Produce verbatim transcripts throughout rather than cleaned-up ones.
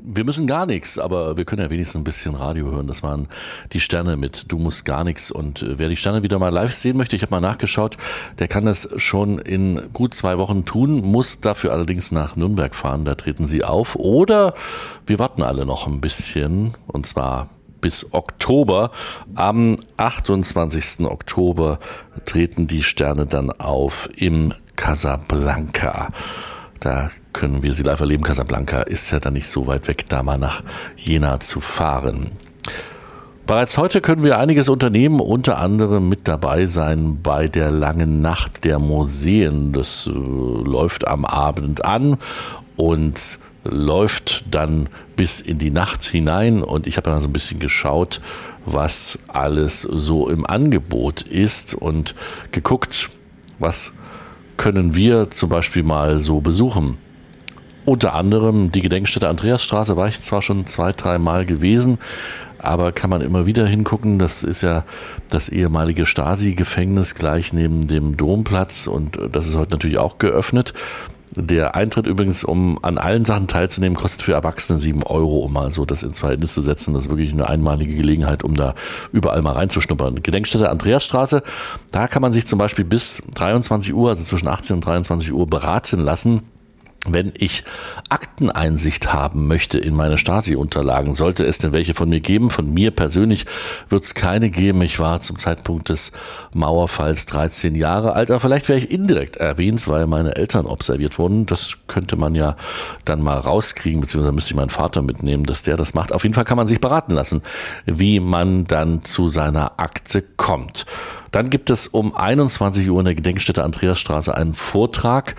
Wir müssen gar nichts, aber wir können ja wenigstens ein bisschen Radio hören. Das waren die Sterne mit Du musst gar nichts. Und wer die Sterne wieder mal live sehen möchte, ich habe mal nachgeschaut, der kann das schon in gut zwei Wochen tun, muss dafür allerdings nach Nürnberg fahren, da treten sie auf. Oder wir warten alle noch ein bisschen, und zwar bis Oktober. Am achtundzwanzigsten Oktober treten die Sterne dann auf im Casablanca. Da können wir sie live erleben. Casablanca ist ja dann nicht so weit weg, da mal nach Jena zu fahren. Bereits heute können wir einiges unternehmen, unter anderem mit dabei sein bei der langen Nacht der Museen. Das äh, läuft am Abend an und läuft dann bis in die Nacht hinein. Und ich habe dann so ein bisschen geschaut, was alles so im Angebot ist und geguckt, was können wir zum Beispiel mal so besuchen. Unter anderem die Gedenkstätte Andreasstraße war ich zwar schon zwei, drei Mal gewesen, aber kann man immer wieder hingucken. Das ist ja das ehemalige Stasi-Gefängnis gleich neben dem Domplatz und das ist heute natürlich auch geöffnet. Der Eintritt übrigens, um an allen Sachen teilzunehmen, kostet für Erwachsene sieben Euro, um mal so das ins Verhältnis zu setzen. Das ist wirklich eine einmalige Gelegenheit, um da überall mal reinzuschnuppern. Gedenkstätte Andreasstraße, da kann man sich zum Beispiel bis dreiundzwanzig Uhr, also zwischen achtzehn und dreiundzwanzig Uhr beraten lassen. Wenn ich Akteneinsicht haben möchte in meine Stasi-Unterlagen, sollte es denn welche von mir geben? Von mir persönlich wird es keine geben. Ich war zum Zeitpunkt des Mauerfalls dreizehn Jahre alt, aber vielleicht wäre ich indirekt erwähnt, weil meine Eltern observiert wurden. Das könnte man ja dann mal rauskriegen, beziehungsweise müsste ich meinen Vater mitnehmen, dass der das macht. Auf jeden Fall kann man sich beraten lassen, wie man dann zu seiner Akte kommt. Dann gibt es um einundzwanzig Uhr in der Gedenkstätte Andreasstraße einen Vortrag,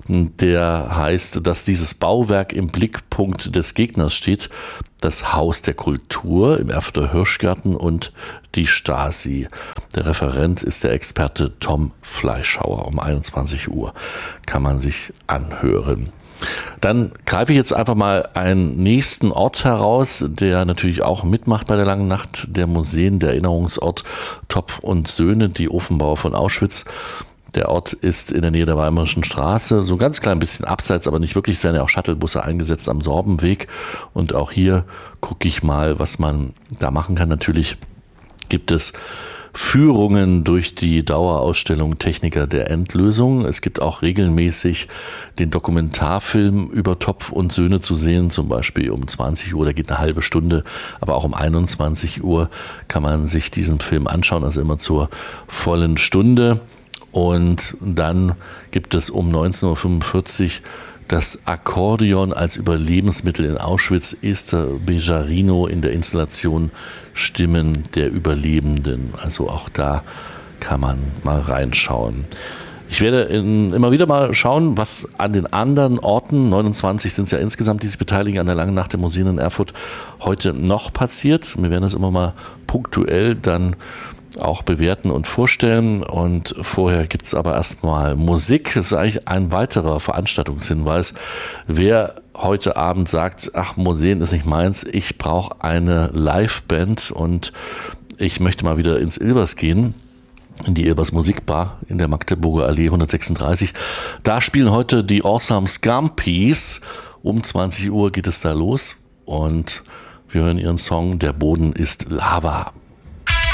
der heißt, dass dieses Bauwerk im Blickpunkt des Gegners steht. Das Haus der Kultur im Erfurter Hirschgarten und die Stasi. Der Referent ist der Experte Tom Fleischhauer. Um einundzwanzig Uhr kann man sich anhören. Dann greife ich jetzt einfach mal einen nächsten Ort heraus, der natürlich auch mitmacht bei der langen Nacht der Museen, der Erinnerungsort Topf und Söhne, die Ofenbauer von Auschwitz. Der Ort ist in der Nähe der Weimarischen Straße, so ein ganz klein bisschen abseits, aber nicht wirklich. Es werden ja auch Shuttlebusse eingesetzt am Sorbenweg. Und auch hier gucke ich mal, was man da machen kann. Natürlich gibt es Führungen durch die Dauerausstellung Techniker der Endlösung. Es gibt auch regelmäßig den Dokumentarfilm über Topf und Söhne zu sehen, zum Beispiel um zwanzig Uhr, der geht eine halbe Stunde, aber auch um einundzwanzig Uhr kann man sich diesen Film anschauen, also immer zur vollen Stunde. Und dann gibt es um neunzehn Uhr fünfundvierzig das Akkordeon als Überlebensmittel in Auschwitz, Esther Bejarino in der Installation Stimmen der Überlebenden. Also auch da kann man mal reinschauen. Ich werde in, immer wieder mal schauen, was an den anderen Orten, neunundzwanzig sind es ja insgesamt, die sich beteiligen an der langen Nacht der Museen in Erfurt, heute noch passiert. Wir werden das immer mal punktuell dann auch bewerten und vorstellen. Und vorher gibt es aber erstmal Musik. Das ist eigentlich ein weiterer Veranstaltungshinweis. Wer heute Abend sagt, ach, Museen ist nicht meins, ich brauche eine Liveband und ich möchte mal wieder ins Ilbers gehen, in die Ilbers Musikbar in der Magdeburger Allee hundertsechsunddreißig. Da spielen heute die Awesome Scumpies. Um zwanzig Uhr geht es da los und wir hören ihren Song Der Boden ist Lava.